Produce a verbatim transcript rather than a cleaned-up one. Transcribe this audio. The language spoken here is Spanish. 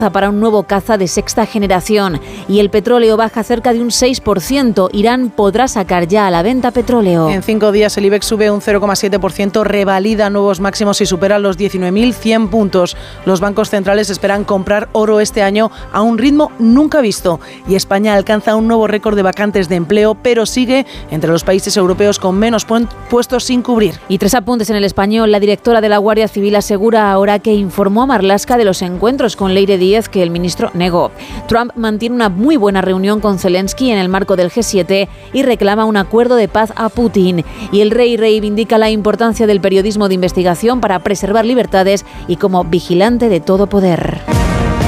para un nuevo caza de sexta generación y el petróleo baja cerca de un seis por ciento. Irán podrá sacar ya a la venta petróleo. En cinco días el IBEX sube un cero coma siete por ciento, revalida nuevos máximos y supera los diecinueve mil cien puntos. Los bancos centrales esperan comprar oro este año a un ritmo nunca visto y España alcanza un nuevo récord de vacantes de empleo, pero sigue entre los países europeos con menos puestos sin cubrir. Y tres apuntes en el Español. La directora de la Guardia Civil asegura ahora que informó a Marlaska de los encuentros con Leire Díez que el ministro negó. Trump mantiene una muy buena reunión con Zelensky en el marco del G siete y reclama un acuerdo de paz a Putin. Y el rey reivindica la importancia del periodismo de investigación para preservar libertades y como vigilante de todo poder.